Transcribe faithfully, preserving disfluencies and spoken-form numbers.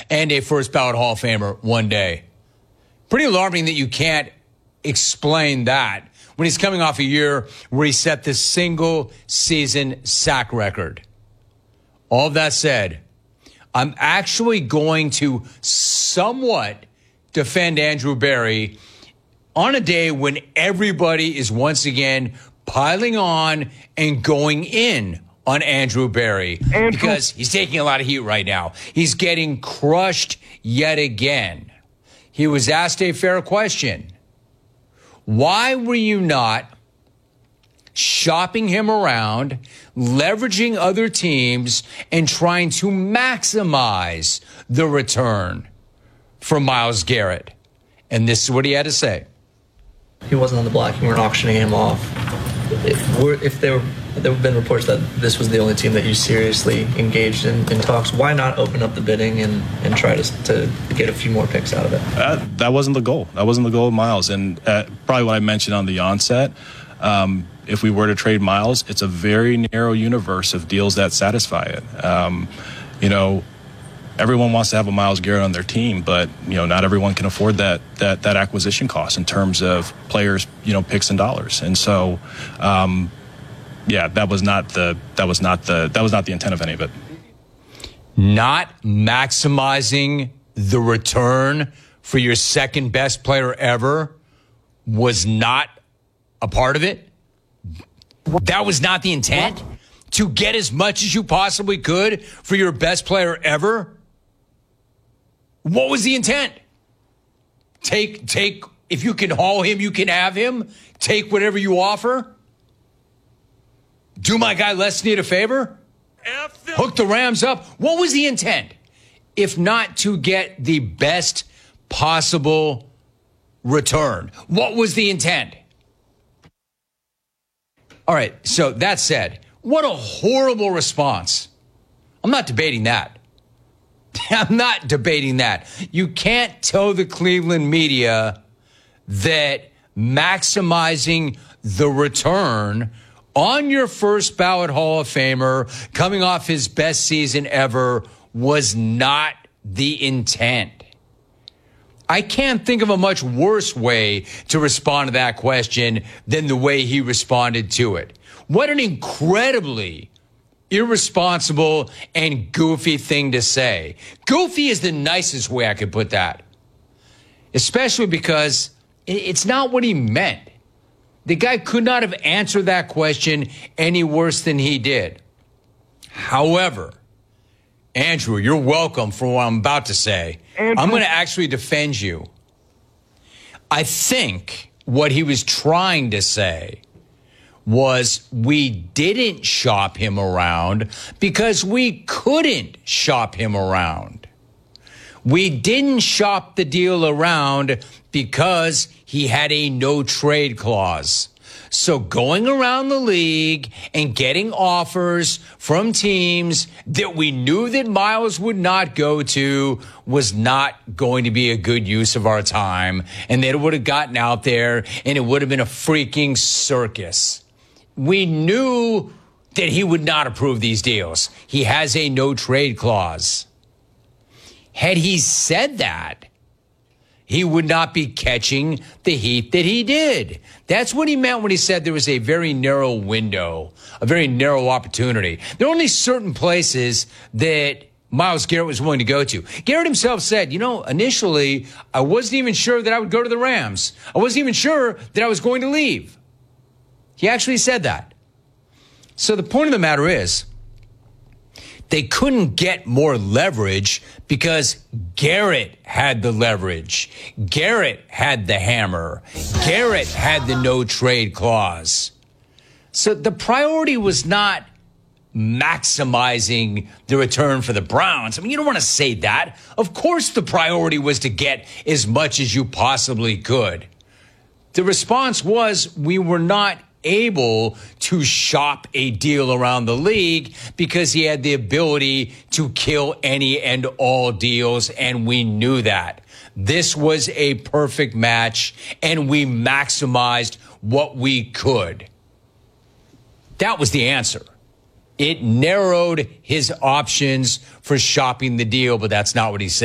and a first ballot Hall of Famer one day. Pretty alarming that you can't explain that when he's coming off a year where he set the single season sack record. All of that said, I'm actually going to somewhat defend Andrew Berry on a day when everybody is once again piling on and going in on Andrew Berry Andrew. because he's taking a lot of heat right now. He's getting crushed yet again. He was asked a fair question. Why were you not shopping him around, leveraging other teams, and trying to maximize the return for Myles Garrett? And this is what he had to say. He wasn't on the block. You weren't auctioning him off. If, were, if there, there have been reports that this was the only team that you seriously engaged in, in talks, why not open up the bidding and, and try to, to get a few more picks out of it? Uh, that wasn't the goal. That wasn't the goal of Myles. And uh, probably what I mentioned on the onset, um, if we were to trade Myles, it's a very narrow universe of deals that satisfy it. Um, you know, everyone wants to have a Myles Garrett on their team, but you know, not everyone can afford that that that acquisition cost in terms of players, you know, picks and dollars. And so, um, yeah, that was not the that was not the that was not the intent of any of it. Not maximizing the return for your second best player ever was not a part of it. That was not the intent. What? To get as much as you possibly could for your best player ever. What was the intent? Take, take, if you can haul him, you can have him. Take whatever you offer. Do my guy Les Snead a favor? Hook the Rams up. What was the intent? If not to get the best possible return. What was the intent? All right, so that said, what a horrible response. I'm not debating that. I'm not debating that. You can't tell the Cleveland media that maximizing the return on your first ballot Hall of Famer coming off his best season ever was not the intent. I can't think of a much worse way to respond to that question than the way he responded to it. What an incredibly irresponsible and goofy thing to say. Goofy is the nicest way I could put that, especially because it's not what he meant. The guy could not have answered that question any worse than he did. However, Andrew, you're welcome for what I'm about to say. Andrew. I'm going to actually defend you. I think what he was trying to say was we didn't shop him around because we couldn't shop him around. We didn't shop the deal around because he had a no trade clause. So going around the league and getting offers from teams that we knew that Myles would not go to was not going to be a good use of our time. And that it would have gotten out there and it would have been a freaking circus. We knew that he would not approve these deals. He has a no trade clause. Had he said that, he would not be catching the heat that he did. That's what he meant when he said there was a very narrow window, a very narrow opportunity. There are only certain places that Myles Garrett was willing to go to. Garrett himself said, you know, initially, I wasn't even sure that I would go to the Rams. I wasn't even sure that I was going to leave. He actually said that. So the point of the matter is, they couldn't get more leverage because Garrett had the leverage. Garrett had the hammer. Garrett had the no trade clause. So the priority was not maximizing the return for the Browns. I mean, you don't want to say that. Of course the priority was to get as much as you possibly could. The response was we were not able to shop a deal around the league because he had the ability to kill any and all deals, and we knew that. This was a perfect match, and we maximized what we could. That was the answer. It narrowed his options for shopping the deal, but that's not what he said.